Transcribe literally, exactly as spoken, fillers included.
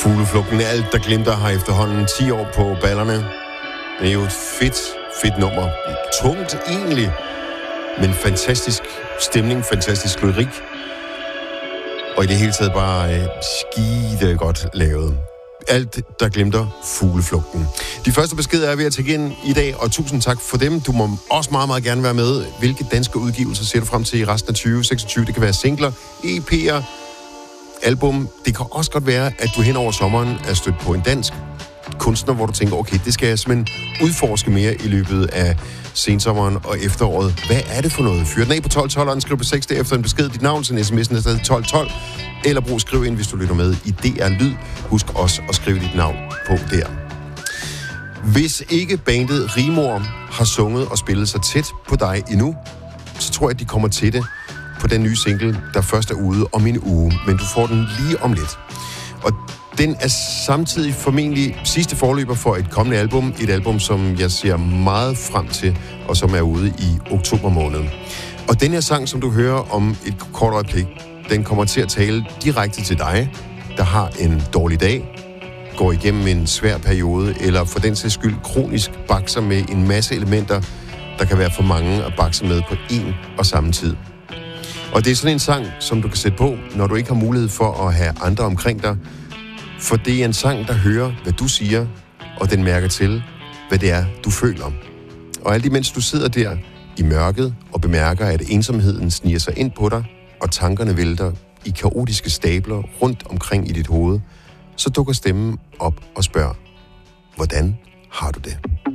Fugleflugten, alt der glimter, har efterhånden ti år på ballerne. Det er jo et fedt, fedt nummer. Tungt egentlig, men fantastisk stemning, fantastisk lyrik. Og i det hele taget bare øh, skide godt lavet. Alt, der glimter, Fugleflugten. De første beskeder er ved at tage ind i dag, og tusind tak for dem. Du må også meget, meget gerne være med. Hvilke danske udgivelser ser du frem til i resten af tyve seksogtyve? Det kan være singler, E P'er, album. Det kan også godt være, at du hen over sommeren er stødt på en dansk kunstner, hvor du tænker, okay, det skal jeg simpelthen udforske mere i løbet af sensommeren og efteråret. Hvad er det for noget? Fyr den af på tolv tolv, og skriv på seks efter en besked. Dit navn, så sms'en er stadig tolv tolv. Eller brug skriv ind, hvis du lytter med i D R Lyd. Husk også at skrive dit navn på der. Hvis ikke bandet Rimor har sunget og spillet sig tæt på dig endnu, så tror jeg, at de kommer til det på den nye single, der først er ude om en uge. Men du får den lige om lidt. Og den er samtidig formentlig sidste forløber for et kommende album. Et album, som jeg ser meget frem til, og som er ude i oktober måned. Og den her sang, som du hører om et kort øjeblik, den kommer til at tale direkte til dig, der har en dårlig dag, går igennem en svær periode, eller for den sags skyld kronisk bakser med en masse elementer, der kan være for mange at bakse med på én og samme tid. Og det er sådan en sang, som du kan sætte på, når du ikke har mulighed for at have andre omkring dig, for det er en sang, der hører, hvad du siger, og den mærker til, hvad det er, du føler. Og alt imens du sidder der i mørket og bemærker, at ensomheden sniger sig ind på dig, og tankerne vælter i kaotiske stabler rundt omkring i dit hoved, så dukker stemmen op og spørger, hvordan har du det?